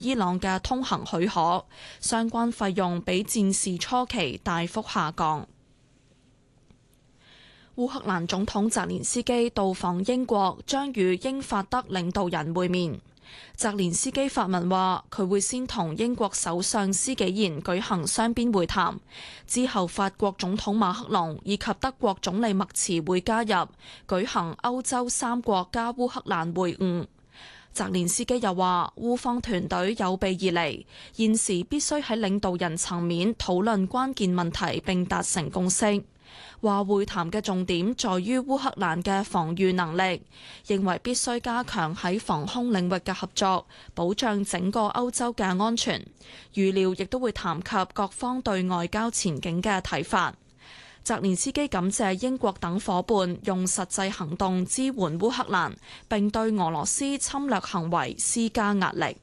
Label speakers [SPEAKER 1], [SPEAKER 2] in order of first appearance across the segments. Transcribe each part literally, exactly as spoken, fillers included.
[SPEAKER 1] 伊朗嘅通行許可，相關費用比戰事初期大幅下降。烏克蘭總統澤連斯基到訪英國，將與英法德領導人會面。澤連斯基發文話，佢會先同英國首相施紀賢舉行雙邊會談，之後法國總統馬克龍以及德國總理默茨會加入，舉行歐洲三國加烏克蘭會晤。澤連斯基又話，烏方團隊有備而嚟，現時必須喺領導人層面討論關鍵問題並達成共識。話會談嘅重點在於烏克蘭嘅防禦能力，認為必須加強喺防空領域嘅合作，保障整個歐洲嘅安全。預料亦都會談及各方對外交前景嘅睇法。澤連斯基感謝英國等夥伴用實際行動支援烏克蘭，並對俄羅斯侵略行為施加壓力。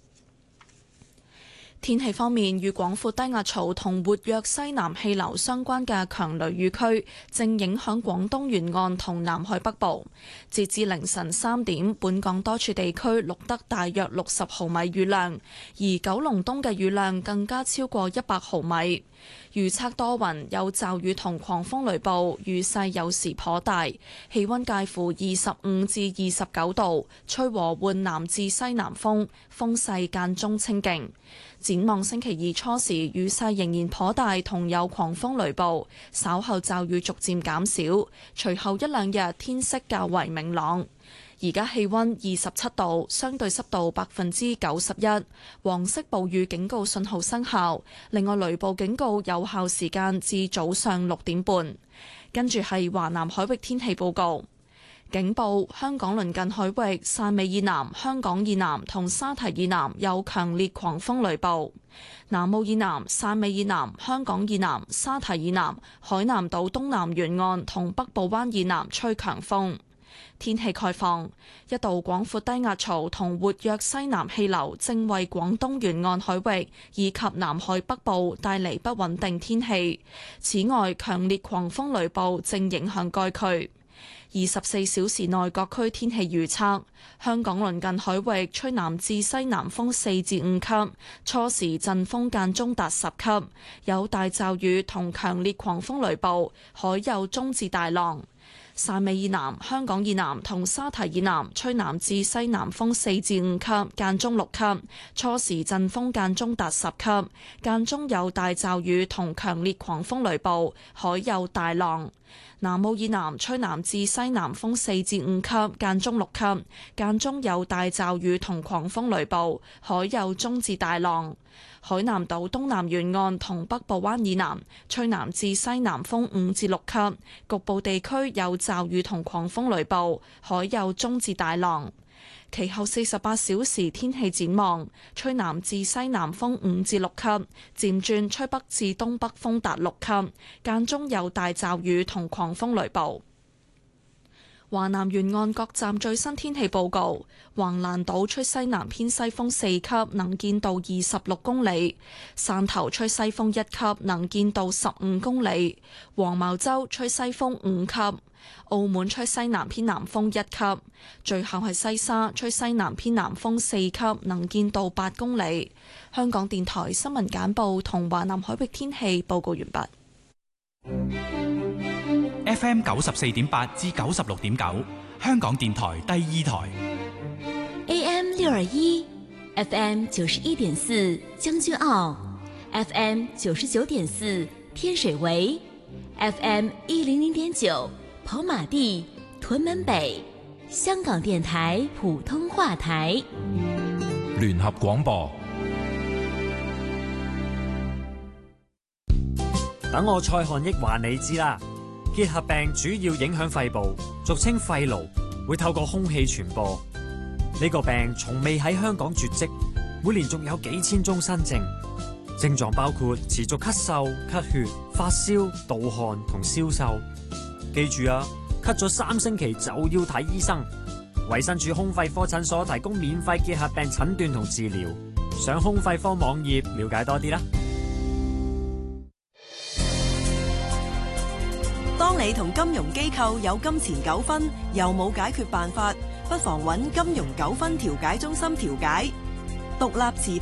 [SPEAKER 1] 天氣方面，與廣闊低壓槽同活躍西南氣流相關嘅強雷雨區正影響廣東沿岸同南海北部。截至凌晨三點，本港多處地區錄得大約六十毫米雨量，而九龍東嘅雨量更加超過一百毫米。預測多雲，有驟雨同狂風雷暴，雨勢有時頗大，氣溫介乎二十五至二十九度，吹和緩南至西南風，風勢間中清勁。展望星期二初時，雨勢仍然頗大，同有狂風雷暴，稍後驟雨逐漸減少，隨後一兩日天色較為明朗。而家氣溫二十七度，相對濕度百分之九十一，黃色暴雨警告信號生效。另外，雷暴警告有效時間至早上六點半。跟住係華南海域天氣報告，警報：香港鄰近海域汕尾以南、香港以南同沙堤以南有強烈狂風雷暴；南澳以南、汕尾以南、香港以南、沙堤以南、海南島東南沿岸同北部灣以南吹強風。天氣概況：一道廣闊低壓槽同活躍西南氣流正為廣東沿岸海域以及南海北部帶嚟不穩定天氣。此外，強烈狂風雷暴正影響該區。二十四小時內各區天氣預測：香港鄰近海域吹南至西南風四至五級，初時陣風間中達十級，有大驟雨同強烈狂風雷暴，海有中至大浪。汕尾以南、香港以南同沙堤以南吹南至西南風四至五級，間中六級，初時陣風間中達十級，間中有大驟雨同強烈狂風雷暴，海有大浪。南澳以南吹南至西南風四至五級，間中六級，間中有大驟雨同狂風雷暴，海有中至大浪。海南島東南沿岸同北部灣以南吹南至西南風五至六級，局部地區有驟雨同狂風雷暴，海有中至大浪。其後四十八小時天氣展望：吹南至西南風五至六級，漸轉吹北至東北風達六級，間中有大驟雨同狂風雷暴。華南沿岸各站最新天氣報告：橫瀾島吹西南偏西風四級，能見度二十六公里；汕頭吹西風一級，能見度十五公里；黃茅洲吹西風五級；澳門吹西南偏南風一級；最後係西沙吹西南偏南風四級，能見度八公里。香港電台新聞簡報同華南海域天氣報告完畢。
[SPEAKER 2] F M 九十四點八至九十六點九，香港電台第二台。
[SPEAKER 3] A M 六二一，F M 九十一點四將軍澳 ，F M 九十九點四天水圍 ，F M 一零零點九跑馬地屯門北，香港電台普通話台。
[SPEAKER 4] 聯合廣播。
[SPEAKER 5] 等我蔡漢益話你知啦。結核病主要影響肺部，俗稱肺癆，會透過空氣傳播。呢個病從未喺香港絕跡，每年仲有幾千宗新症。症狀包括持續咳嗽、咳血、發燒、盜汗同消瘦。記住啊，咳咗三星期就要睇醫生。衛生署胸肺科診所提供免費結核病診斷同治療，上胸肺科網頁了解多啲啦。
[SPEAKER 6] 當你同金融機構有金錢糾紛，又冇解決辦法，不妨揾金融糾紛調解中心調解。 獨立持